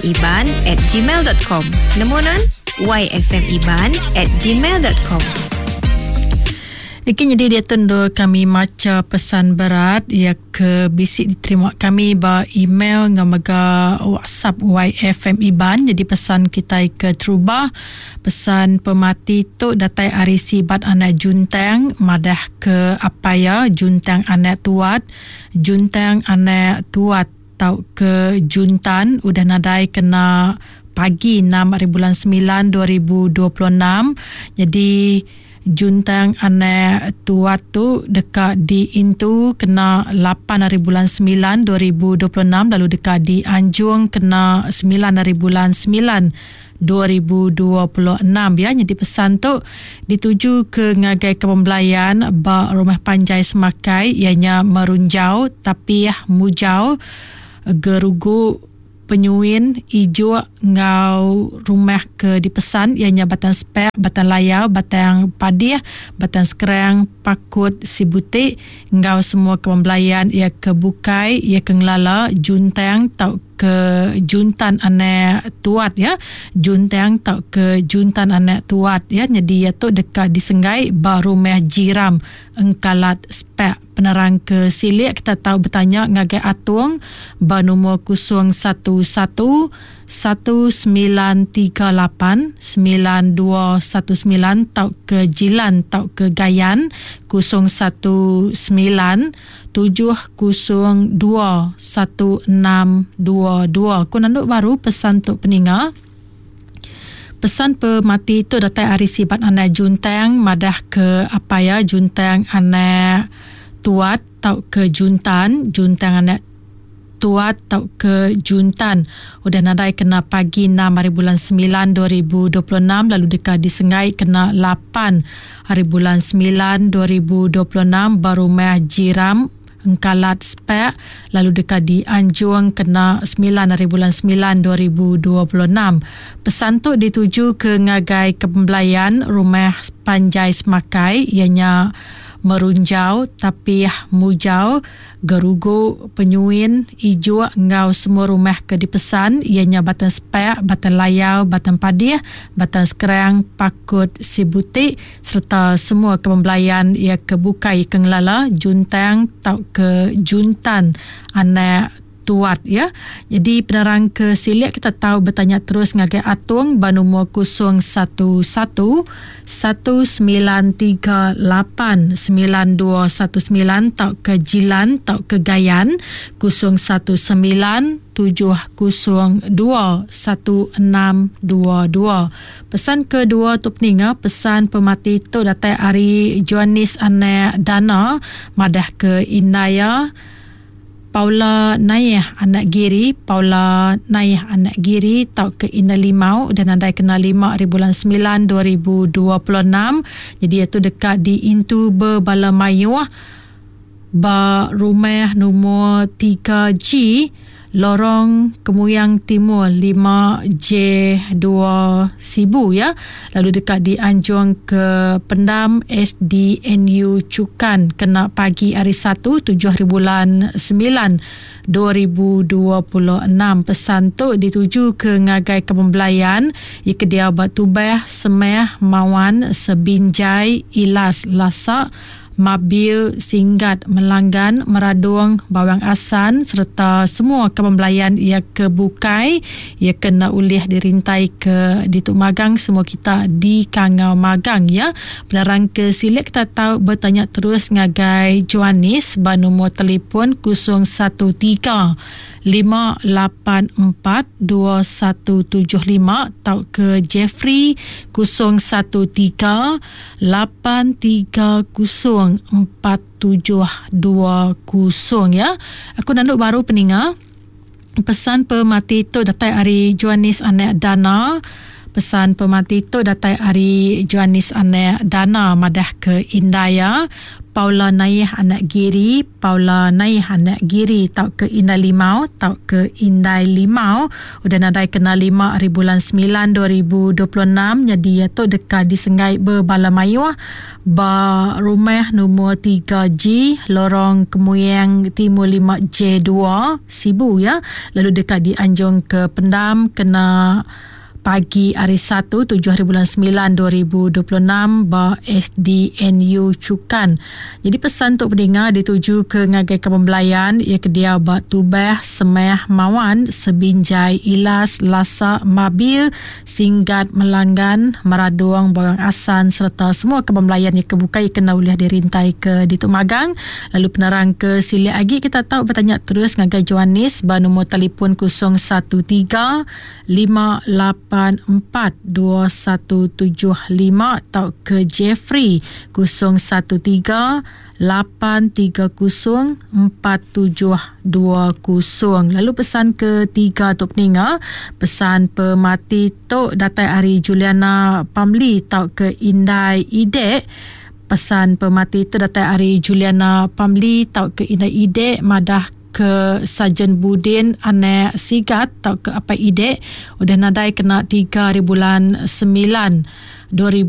yfmiban@gmail.com. Namunan yfmiban@gmail.com. Ikin jadi dia tundur kami maca pesan berat ya ke bisik diterima kami ba email ngamaga WhatsApp YFM Iban. Jadi pesan kita ke Truba, pesan pemati tu datai arisi bat anak juntang madah ke apa ya juntang anak tuat tau ke juntan udah nadai kena pagi 6 bulan 9 2026. Jadi juntang anak tuat tu dekat di Intu kena 8 hari bulan 9 2026, lalu dekat di Anjung kena 9 hari bulan 9 2026 ya. Jadi pesan tu dituju ke ngagai kepembelayan ba rumah panjai semakai ianya merunjau tapi mujau gerugu penyuin ijo ngau rumah ke dipesan ianya batan spek, batan layau, batan padih, batan sekerang, pakut, sibutik ngau semua kepembelayan ia kebukai, ia kenglala juntang tau ke juntan anak tuat ya, juntang tau ke juntan anak tuat ya. Jadi ia tu dekat disenggai ba rumah jiram engkalat spek penerang ke silik. Kita tahu bertanya ngagai atung ba nombor 011 1938 9219 tau ke Jilan tau ke Gayan 019 702 1622. Ku nanduk baru pesan untuk peninga. Pesan pemati itu datai arisi bat anak juntang madah ke apa ya juntang anak tuat tau ke juntang anak tuat tau ke juntan udah nadai kena pagi 6 hari bulan 9 2026, lalu dekat disengai kena 8 hari bulan 9 2026 baru meh jiram engkalat spek, lalu dekat di Anjung kena 9 hari bulan 9 2026. Pesan tu dituju ke ngagai kepembelayan rumah panjai semakai ianya merunjau tapi mujau gerugu penyuin ijo ngau semua rumah ke dipesan ianya batan spek, batan layau, batan padih, batan sekerang, pakut, sibutik serta semua kepembelayan ia kebukai kenglala juntang tau ke juntan anak tuat ya. Jadi penerang ke silik kita tahu bertanya terus ngagai atung ba nombor 011 1938 9219 tau ke Jilan tau ke Gayan 019 702 1622. Pesan kedua tu peninga, pesan pemati tu datai Ari Joanis anak Dana madah ke Inaya Paula Nayah anak Giri tau ke Ina Limau dan nadai kena 5 hari bulan 9 2026. Jadi itu dekat di Intu Berbalamayu ba rumah nombor 3G Lorong Kemuyang Timur 5J2 Sibu ya. Lalu dekat di Anjung ke Pendam SDNU Cukan kena pagi hari 1 7 hari bulan 9 2026. Pesan tu dituju ke ngagai kepembelayan ia kedia Batubah Semeh Mawan Sebinjai Ilas Lasak Mabil, Singgat, Melanggan, Meradung, Bawang Asan serta semua kepembelayan ia kebukai, ia kena ulih dirintai ke di Tuk Magang, semua kita di Kangau Magang ya. Penerang ke silik kita tahu bertanya terus ngagai Joanis ba nombor telefon 013 5842175 tau ke Jeffrey 013-830-4720 ya. Aku nanduk baru peninga. Pesan pemati tu datai Ari Joanis anak Dana. Pesan pemati tu datai Ari Joanis anak Dana madah ke Indaya Paula Naih anak Giri, Paula Naih anak Giri tau ke Indai Limau, tau ke Indai Limau udah nadai kena 5 hari bulan 9 2026 jadi tu dekat di Sengai Berbalamayu ba rumah nombor 3G lorong Kemuyang Timur 5J2 Sibu ya. Lalu dekat di Anjung ke Pendam kena pagi hari 1 7 hari bulan 9 2026 ba SDNU Cukan. Jadi pesan untuk pendengar dituju ke Ngagai Kepembelayan ia ke dia ba Tubeh Semeh Mawan Sebinjai Ilas Lasa Mabil Singgat Melanggan Maraduang Bawang Asan serta semua kepembelayan yang kebuka yang kena uliah dirintai ke Dituk Magang. Lalu penerang ke Sili Agi kita tahu bertanya terus Ngagai Johanis ba nombor telefon 013 58 4175 atau ke Jeffrey 013-830-4720. Lalu pesan ketiga untuk pendengar, pesan pemati Tok Datai Ari Juliana Pamli tau ke Indai Idek. Pesan pemati Tok Datai Ari Juliana Pamli tau ke Indai Idek madah ke Sajen Budin anak Sigat tau ke apa Idek udah nadai kena 3 hari bulan 9 2000